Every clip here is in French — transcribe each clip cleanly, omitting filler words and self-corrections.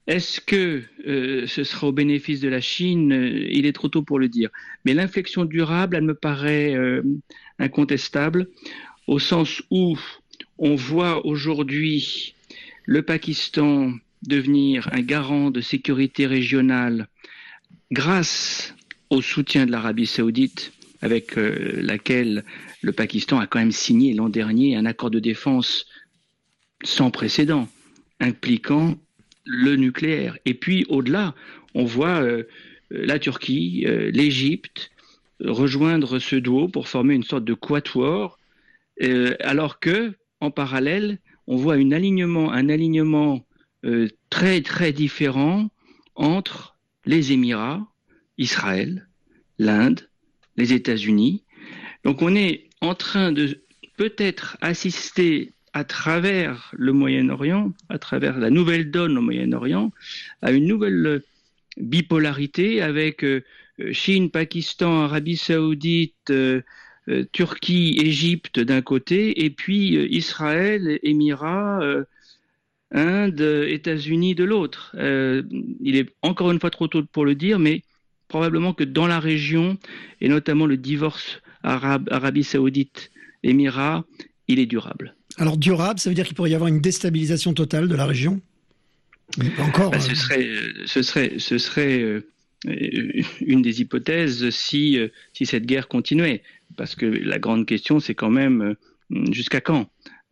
Est-ce que ce sera au bénéfice de la Chine? Il est trop tôt pour le dire. Mais l'inflexion durable, elle me paraît incontestable, au sens où on voit aujourd'hui le Pakistan devenir un garant de sécurité régionale grâce au soutien de l'Arabie saoudite, avec laquelle le Pakistan a quand même signé l'an dernier un accord de défense sans précédent, impliquant le nucléaire. Et puis au-delà, on voit la Turquie, l'Égypte rejoindre ce duo pour former une sorte de quatuor, alors que en parallèle, on voit un alignement très très différent entre les Émirats, Israël, l'Inde, les États-Unis. Donc on est en train de peut-être assister à travers le Moyen-Orient, à travers la nouvelle donne au Moyen-Orient, à une nouvelle bipolarité avec Chine, Pakistan, Arabie Saoudite, Turquie, Égypte d'un côté, et puis Israël, Émirats, Inde, États-Unis de l'autre. Il est encore une fois trop tôt pour le dire, mais probablement que dans la région, et notamment le divorce Arabie Saoudite, Émirats, il est durable. Alors durable, ça veut dire qu'il pourrait y avoir une déstabilisation totale de la région? Encore. Ce serait une des hypothèses si cette guerre continuait. Parce que la grande question, c'est quand même jusqu'à quand?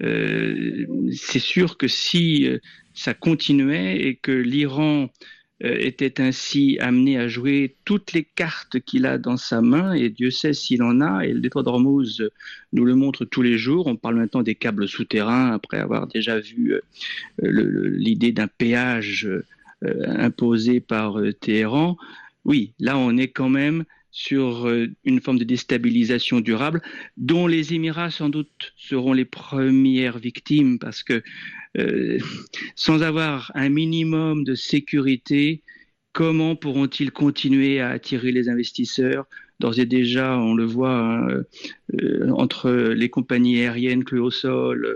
C'est sûr que si ça continuait et que l'Iran était ainsi amené à jouer toutes les cartes qu'il a dans sa main, et Dieu sait s'il en a, et le détroit d'Ormuz nous le montre tous les jours. On parle maintenant des câbles souterrains, après avoir déjà vu l'idée d'un péage imposé par Téhéran. Oui, là on est quand même sur une forme de déstabilisation durable, dont les Émirats sans doute seront les premières victimes, parce que sans avoir un minimum de sécurité, comment pourront-ils continuer à attirer les investisseurs? D'ores et déjà, on le voit, entre les compagnies aériennes clouées au sol,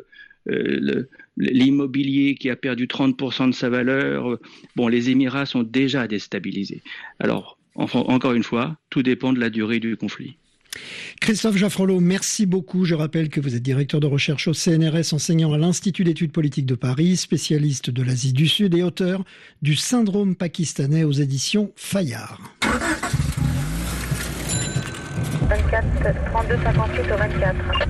l'immobilier qui a perdu 30% de sa valeur. Bon, les Émirats sont déjà déstabilisés. Alors, encore une fois, tout dépend de la durée du conflit. Christophe Jaffrelot, merci beaucoup. Je rappelle que vous êtes directeur de recherche au CNRS, enseignant à l'Institut d'études politiques de Paris, spécialiste de l'Asie du Sud et auteur du Syndrome pakistanais aux éditions Fayard. 24, 32, 58 au 24.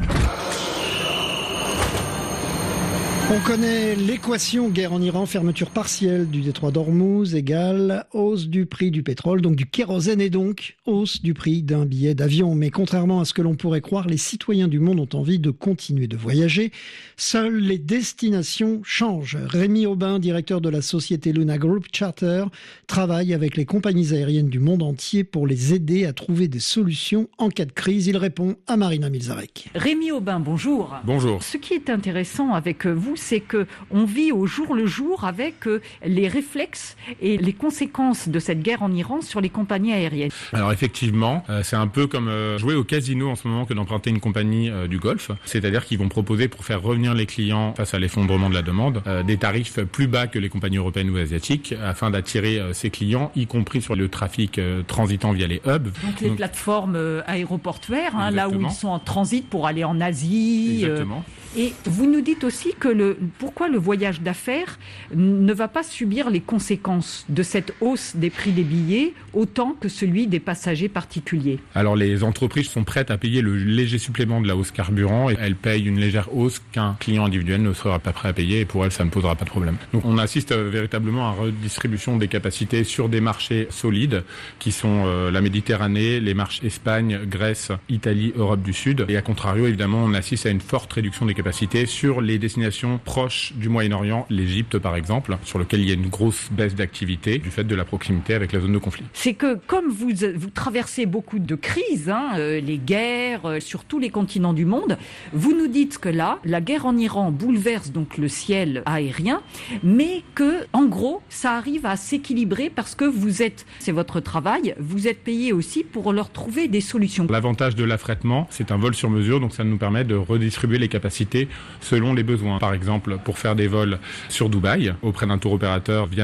On connaît l'équation guerre en Iran, fermeture partielle du détroit d'Ormuz égale hausse du prix du pétrole, donc du kérosène, et donc hausse du prix d'un billet d'avion. Mais contrairement à ce que l'on pourrait croire, les citoyens du monde ont envie de continuer de voyager. Seules les destinations changent. Rémi Aubin, directeur de la société Luna Group Charter, travaille avec les compagnies aériennes du monde entier pour les aider à trouver des solutions en cas de crise. Il répond à Marina Milzarek. Rémi Aubin, bonjour. Bonjour. Ce qui est intéressant avec vous, c'est que on vit au jour le jour avec les réflexes et les conséquences de cette guerre en Iran sur les compagnies aériennes. Alors effectivement, c'est un peu comme jouer au casino en ce moment que d'emprunter une compagnie du Golfe. C'est-à-dire qu'ils vont proposer, pour faire revenir les clients face à l'effondrement de la demande, des tarifs plus bas que les compagnies européennes ou asiatiques, afin d'attirer ces clients, y compris sur le trafic transitant via les hubs. Donc les plateformes aéroportuaires, là où ils sont en transit pour aller en Asie. Exactement. Et vous nous dites aussi que pourquoi le voyage d'affaires ne va pas subir les conséquences de cette hausse des prix des billets autant que celui des passagers particuliers. Alors les entreprises sont prêtes à payer le léger supplément de la hausse carburant, et elles payent une légère hausse qu'un client individuel ne sera pas prêt à payer, et pour elles ça ne posera pas de problème. Donc on assiste véritablement à une redistribution des capacités sur des marchés solides qui sont la Méditerranée, les marchés Espagne, Grèce, Italie, Europe du Sud, et à contrario évidemment on assiste à une forte réduction des capacités sur les destinations proches du Moyen-Orient, l'Égypte par exemple, sur lequel il y a une grosse baisse d'activité du fait de la proximité avec la zone de conflit. C'est que comme vous traversez beaucoup de crises, les guerres sur tous les continents du monde, vous nous dites que là, la guerre en Iran bouleverse donc le ciel aérien, mais que en gros, ça arrive à s'équilibrer parce que c'est votre travail, vous êtes payé aussi pour leur trouver des solutions. L'avantage de l'affrètement, c'est un vol sur mesure, donc ça nous permet de redistribuer les capacités selon les besoins. Par exemple, pour faire des vols sur Dubaï, auprès d'un tour opérateur via